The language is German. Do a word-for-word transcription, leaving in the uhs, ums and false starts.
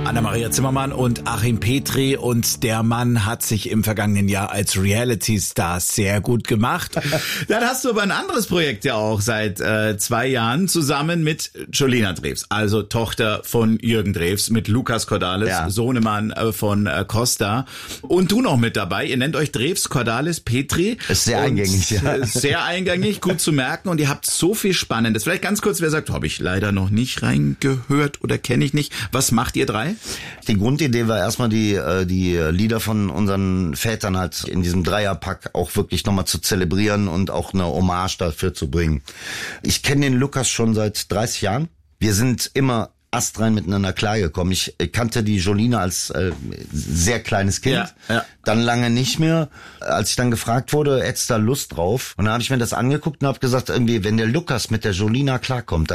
Anna-Maria Zimmermann und Achim Petri, und der Mann hat sich im vergangenen Jahr als Reality-Star sehr gut gemacht. Dann hast du aber ein anderes Projekt ja auch seit äh, zwei Jahren zusammen mit Jolina Drews, also Tochter von Jürgen Drews, mit Lukas Cordalis, ja. Sohnemann äh, von äh, Costa, und du noch mit dabei. Ihr nennt euch Drews, Cordalis, Petri. Ist sehr eingängig, ja. Sehr eingängig, gut zu merken, und ihr habt so viel Spannendes. Vielleicht ganz kurz, wer sagt, habe ich leider noch nicht reingehört oder kenne ich nicht. Was macht ihr drei? Die Grundidee war erstmal die die Lieder von unseren Vätern halt in diesem Dreierpack auch wirklich nochmal zu zelebrieren und auch eine Hommage dafür zu bringen. Ich kenne den Lukas schon seit dreißig Jahren. Wir sind immer astrein miteinander klargekommen. Ich kannte die Jolina als äh, sehr kleines Kind, ja, ja. Dann lange nicht mehr. Als ich dann gefragt wurde, hättest du da Lust drauf? Und dann habe ich mir das angeguckt und habe gesagt, irgendwie, wenn der Lukas mit der Jolina klarkommt,